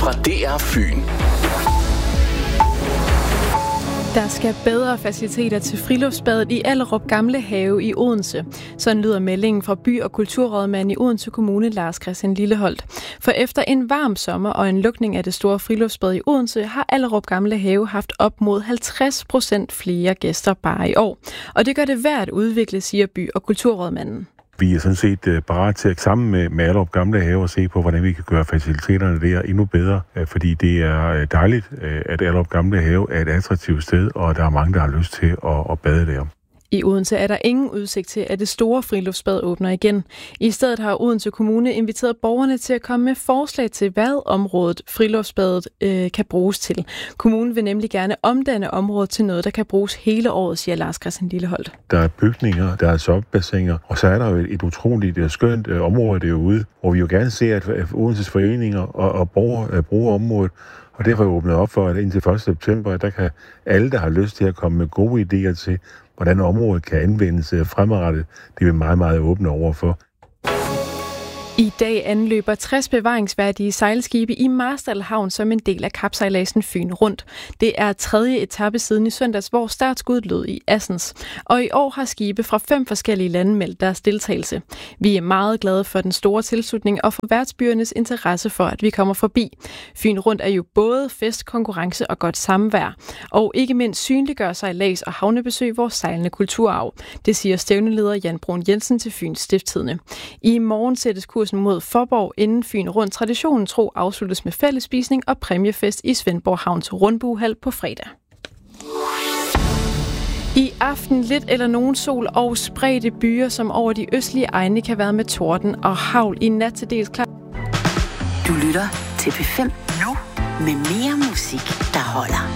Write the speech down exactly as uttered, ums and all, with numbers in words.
fra D R Fyn. Der skal bedre faciliteter til friluftsbadet i Allerup Gamle Have i Odense. Sådan lyder meldingen fra by- og kulturrådmand i Odense Kommune, Lars Christian Lilleholdt. For efter en varm sommer og en lukning af det store friluftsbad i Odense, har Allerup Gamle Have haft op mod halvtreds procent flere gæster bare i år. Og det gør det værd at udvikle, siger by- og kulturrådmanden. Vi er sådan set parat til at sammen med, med Allerup Gamle Have og se på, hvordan vi kan gøre faciliteterne der endnu bedre. Fordi det er dejligt, at Allerup Gamle Have er et attraktivt sted, og der er mange, der har lyst til at, at bade der. I Odense er der ingen udsigt til, at det store friluftsbad åbner igen. I stedet har Odense Kommune inviteret borgerne til at komme med forslag til, hvad området friluftsbadet øh, kan bruges til. Kommunen vil nemlig gerne omdanne området til noget, der kan bruges hele året, siger Lars Christian Lilleholdt. Der er bygninger, der er sopbassiner, og så er der jo et, et utroligt skønt øh, område derude, hvor vi jo gerne ser, at, at Odenses foreninger og, og borgere øh, bruger området. Og derfor er vi åbnet op for, at indtil første september, der kan alle, der har lyst til at komme med gode idéer til, hvordan området kan anvendes fremadrettet, det er vi meget, meget åbne over for. I dag anløber tres bevaringsværdige sejlskibe i Marstal Havn som en del af kapsejladsen Fyn Rundt. Det er tredje etape siden i søndags, hvor startskuddet lød i Assens. Og i år har skibe fra fem forskellige lande meldt deres deltagelse. Vi er meget glade for den store tilslutning og for værtsbyernes interesse for, at vi kommer forbi. Fyn Rundt er jo både fest, konkurrence og godt samvær. Og ikke mindst synliggør sejlads og havnebesøg vores sejlende kulturarv. Det siger stævneleder Jan Brun Jensen til Fyns Stiftstidende. I morgen sættes kursen mod Fåborg, inden Fyn Rundt traditionen tro afsluttes med fællesspisning og præmiefest i Svendborg Havns Rundbuehal på fredag. I aften lidt eller nogen sol og spredte byer, som over de østlige egne kan være med torden og hagl. I nat til dels klar. Du lytter til P fem nu med mere musik, der holder.